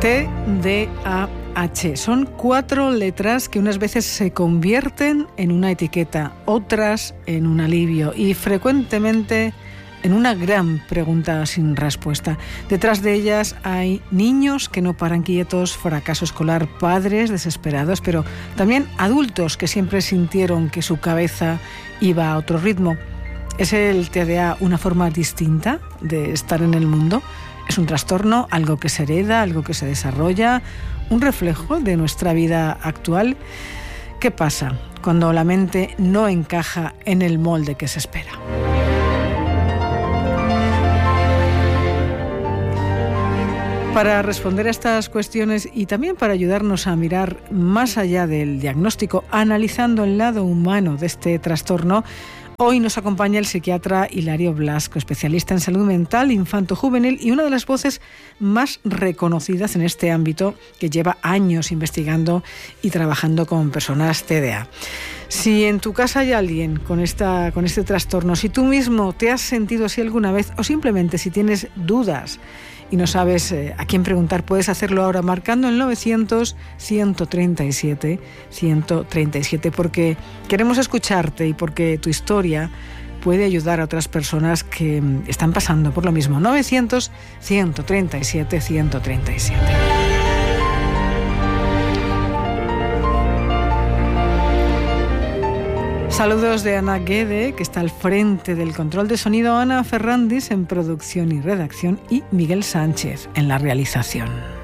TDAH. Son 4 letras que unas veces se convierten en una etiqueta, otras en un alivio y frecuentemente en una gran pregunta sin respuesta. Detrás de ellas hay niños que no paran quietos, fracaso escolar, padres desesperados, pero también adultos que siempre sintieron que su cabeza iba a otro ritmo. ¿Es el TDA una forma distinta de estar en el mundo? ¿Es un trastorno, algo que se hereda, algo que se desarrolla, un reflejo de nuestra vida actual? ¿Qué pasa cuando la mente no encaja en el molde que se espera? Para responder a estas cuestiones y también para ayudarnos a mirar más allá del diagnóstico, analizando el lado humano de este trastorno, hoy nos acompaña el psiquiatra Hilario Blasco, especialista en salud mental infanto-juvenil y una de las voces más reconocidas en este ámbito, que lleva años investigando y trabajando con personas TDA. Si en tu casa hay alguien con este trastorno, si tú mismo te has sentido así alguna vez o simplemente si tienes dudas y no sabes a quién preguntar, puedes hacerlo ahora marcando el 900-137-137, porque queremos escucharte y porque tu historia puede ayudar a otras personas que están pasando por lo mismo. 900-137-137. Saludos de Ana Guede, que está al frente del control de sonido, Ana Ferrandis en producción y redacción y Miguel Sánchez en la realización.